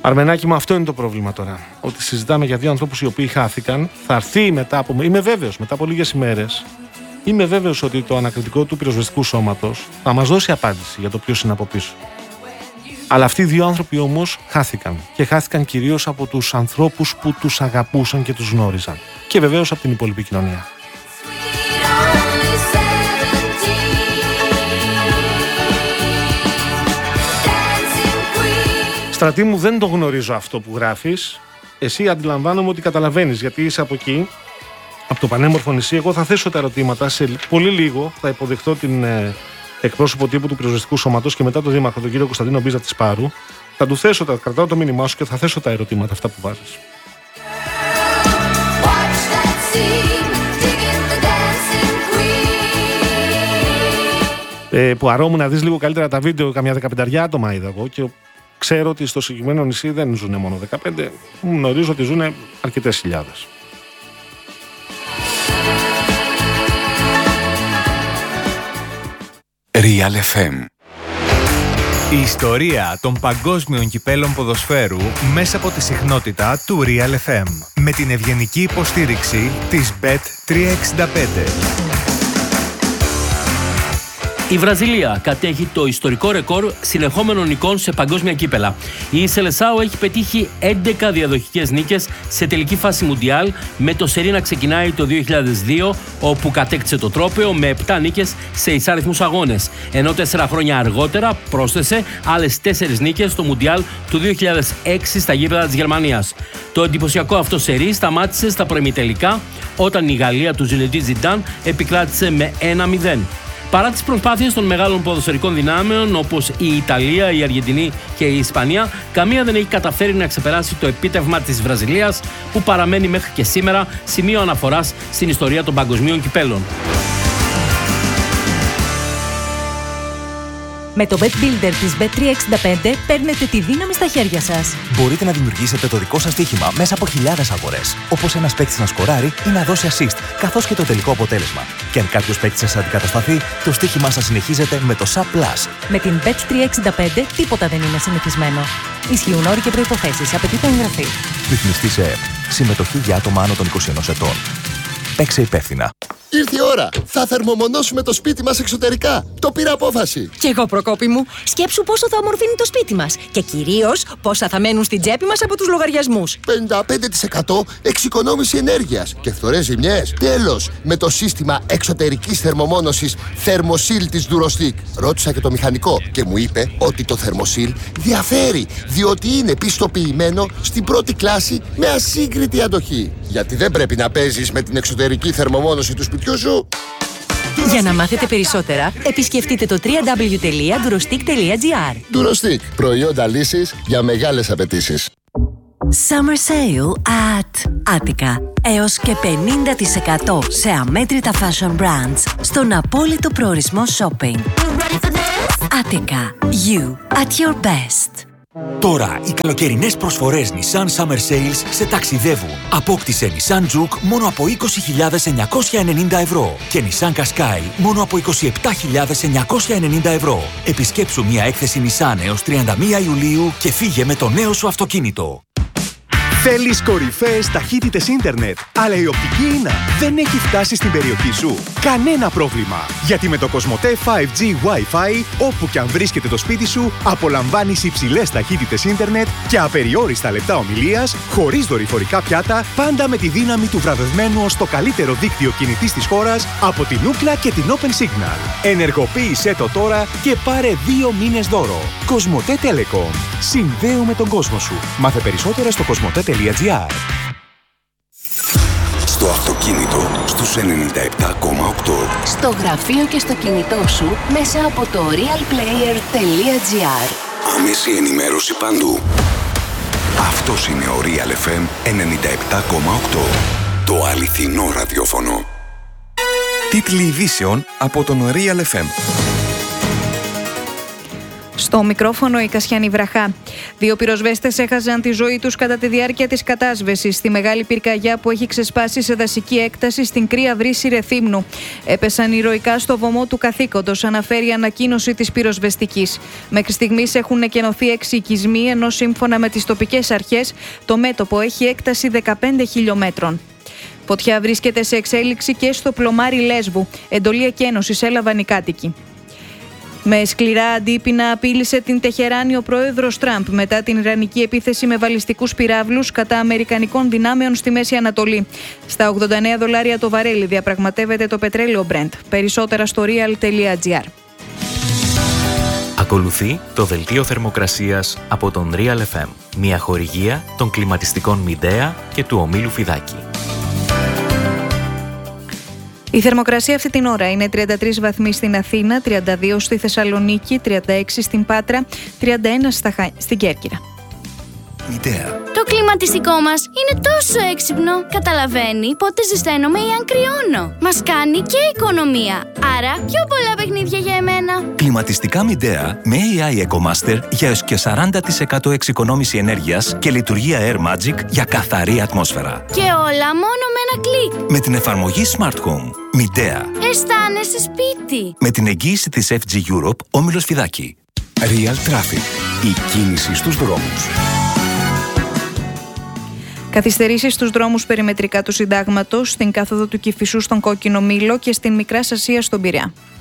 Αρμενάκι μου, αυτό είναι το πρόβλημα τώρα. Ότι συζητάμε για δύο ανθρώπους οι οποίοι χάθηκαν. Θα έρθει μετά από. Είμαι βέβαιος, μετά από λίγες ημέρες, είμαι βέβαιος ότι το ανακριτικό του πυροσβεστικού σώματος θα μας δώσει απάντηση για το ποιος είναι από πίσω. Αλλά αυτοί οι δύο άνθρωποι όμως χάθηκαν. Και χάθηκαν κυρίως από τους ανθρώπους που τους αγαπούσαν και τους γνώριζαν. Και βεβαίως από την υπόλοιπη κοινωνία. Στρατή μου, δεν το γνωρίζω αυτό που γράφεις. Εσύ αντιλαμβάνομαι ότι καταλαβαίνεις, γιατί είσαι από εκεί, από το πανέμορφο νησί. Εγώ θα θέσω τα ερωτήματα. Σε πολύ λίγο θα υποδεχτώ την εκπρόσωπο τύπου του πυροσβεστικού σώματος και μετά τον δήμαρχο, τον κύριο Κωνσταντίνο Μπίζα της Πάρου. Θα του θέσω, κρατάω το μήνυμά σου και θα θέσω τα ερωτήματα αυτά που βάζεις. Που αρόμουν να δεις λίγο καλύτερα τα βίντεο, καμιά 15 άτομα είδα εγώ και ξέρω ότι στο συγκεκριμένο νησί δεν ζουν μόνο 15, γνωρίζω ότι ζουν αρκετές χιλιάδες. Real FM. Η ιστορία των παγκόσμιων κυπέλων ποδοσφαίρου μέσα από τη συχνότητα του Real FM. Με την ευγενική υποστήριξη της Bet365. Η Βραζιλία κατέχει το ιστορικό ρεκόρ συνεχόμενων νικών σε παγκόσμια κύπελα. Η Σελεσάο έχει πετύχει 11 διαδοχικές νίκες σε τελική φάση Μουντιάλ, με το σερί να ξεκινάει το 2002, όπου κατέκτησε το τρόπαιο με 7 νίκες σε εισάριθμους αγώνες. Ενώ 4 χρόνια αργότερα πρόσθεσε άλλες 4 νίκες στο Μουντιάλ του 2006 στα γήπεδα της Γερμανίας. Το εντυπωσιακό αυτό σερί σταμάτησε στα προημιτελικά, όταν η Γαλλία του Ζινεντίν Ζιντάν επικράτησε με 1-0. Παρά τις προσπάθειες των μεγάλων ποδοσφαιρικών δυνάμεων όπως η Ιταλία, η Αργεντινή και η Ισπανία, καμία δεν έχει καταφέρει να ξεπεράσει το επίτευγμα της Βραζιλίας, που παραμένει μέχρι και σήμερα σημείο αναφοράς στην ιστορία των παγκοσμίων κυπέλων. Με το Bet Builder της Bet365 παίρνετε τη δύναμη στα χέρια σας. Μπορείτε να δημιουργήσετε το δικό σας στοίχημα μέσα από χιλιάδες αγορές. Όπως ένας παίκτης να σκοράρει ή να δώσει assist, καθώς και το τελικό αποτέλεσμα. Και αν κάποιος παίκτης σας αντικατασταθεί, το στοίχημά σας συνεχίζεται με το SAP+. Με την Bet365 τίποτα δεν είναι συνηθισμένο. Ισχύουν όροι και προϋποθέσεις. Απαιτείται εγγραφή. Ρυθμιστή σε ΕΕΠ. Συμμετοχή για άτομα άνω των 21 ετών. Παίξε υπεύθυνα. Ήρθε η ώρα. Θα θερμομονώσουμε το σπίτι μας εξωτερικά. Το πήρα απόφαση. Κι εγώ, Προκόπη μου. Σκέψου πόσο θα ομορφύνει το σπίτι μας. Και κυρίως πόσα θα μένουν στην τσέπη μας από τους λογαριασμούς. 55% εξοικονόμηση ενέργειας και φθορές ζημιές. Τέλος, με το σύστημα εξωτερικής θερμομόνωσης Thermosil της Durostic. Ρώτησα και το μηχανικό και μου είπε ότι το Thermosil διαφέρει, διότι είναι πιστοποιημένο στην πρώτη κλάση με ασύγκριτη αντοχή. Γιατί δεν πρέπει να παίζεις με την εξωτερική θερμομόνωση του σπιτιού σου. Για να μάθετε περισσότερα, επισκεφτείτε το www.durostic.gr. Durostic. Προϊόντα λύσης για μεγάλες απαιτήσεις. Summer Sale at Attica. Έως και 50% σε αμέτρητα fashion brands στον απόλυτο προορισμό shopping. Attica. You at your best. Τώρα οι καλοκαιρινές προσφορές Nissan Summer Sales σε ταξιδεύουν. Απόκτησε Nissan Juke μόνο από 20.990 ευρώ και Nissan Qashqai μόνο από 27.990 ευρώ. Επισκέψου μια έκθεση Nissan έως 31 Ιουλίου και φύγε με το νέο σου αυτοκίνητο. Θέλεις κορυφαίες ταχύτητες ίντερνετ, αλλά η οπτική ίνα δεν έχει φτάσει στην περιοχή σου? Κανένα πρόβλημα! Γιατί με το Cosmote 5G Wi-Fi, όπου και αν βρίσκεται το σπίτι σου, απολαμβάνεις υψηλές ταχύτητες ίντερνετ και απεριόριστα λεπτά ομιλίας, χωρίς δορυφορικά πιάτα, πάντα με τη δύναμη του βραβευμένου ως το καλύτερο δίκτυο κινητής της χώρας από την Ookla και την Open Signal. Ενεργοποίησέ το τώρα και πάρε 2 μήνες δώρο. Cosmote Telecom. Συνδέουμε τον κόσμο σου. Μάθε περισσότερα στο cosmote.gr. Στο αυτοκίνητο στους 97,8. Στο γραφείο και στο κινητό σου μέσα από το realplayer.gr. Άμεση ενημέρωση παντού. Αυτός είναι ο Real FM 97,8. Το αληθινό ραδιόφωνο. Τίτλοι ειδήσεων από τον Real FM. Στο μικρόφωνο η Κασιανή Βραχά. 2 πυροσβέστες έχαζαν τη ζωή τους κατά τη διάρκεια της κατάσβεσης στη μεγάλη πυρκαγιά που έχει ξεσπάσει σε δασική έκταση στην Κρύα Βρύση Ρεθύμνου. Έπεσαν ηρωικά στο βωμό του καθήκοντος, αναφέρει η ανακοίνωση της πυροσβεστικής. Μέχρι στιγμής έχουν εκενωθεί 6 οικισμοί, ενώ σύμφωνα με τις τοπικές αρχές το μέτωπο έχει έκταση 15 χιλιόμετρων. Φωτιά βρίσκεται σε εξέλιξη και στο πλωμάρι Λέσβου. Εντολή εκένωσης έλαβαν οι κάτοικοι. Με σκληρά αντίπεινα απείλησε την Τεχεράνη ο πρόεδρος Τραμπ μετά την ιρανική επίθεση με βαλιστικούς πυράβλους κατά αμερικανικών δυνάμεων στη Μέση Ανατολή. Στα $89 το βαρέλι διαπραγματεύεται το πετρέλαιο Brent. Περισσότερα στο real.gr. Ακολουθεί το δελτίο θερμοκρασίας από τον Real FM. Μια χορηγία των κλιματιστικών Μιντέα και του ομίλου Φιδάκη. Η θερμοκρασία αυτή την ώρα είναι 33 βαθμοί στην Αθήνα, 32 στη Θεσσαλονίκη, 36 στην Πάτρα, 31 στην Κέρκυρα. Μητέα. Το κλιματιστικό μας είναι τόσο έξυπνο. Καταλαβαίνει πότε ζεσταίνομαι ή αν κρυώνω. Μας κάνει και οικονομία. Άρα πιο πολλά παιχνίδια για εμένα. Κλιματιστικά Μητέα με AI EcoMaster για έως και 40% εξοικονόμηση ενέργειας και λειτουργία Air Magic για καθαρή ατμόσφαιρα. Και όλα μόνο με ένα κλικ. Με την εφαρμογή Smart Home. Μητέα. Αισθάνεσαι σπίτι. Με την εγγύηση της FG Europe, όμιλος Φιδάκη. Real Traffic. Η κίνηση στους δρόμους. Καθυστερήσεις στους δρόμους περιμετρικά του Συντάγματος, στην κάθοδο του Κηφισού στον Κόκκινο Μήλο και στην Μικρά Ασία στον Πειραιά.